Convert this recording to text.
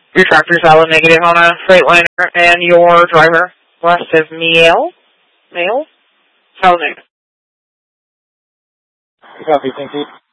Refractor solid negative on a Freightliner, and your driver west of Male, solid negative. Copy, thank you.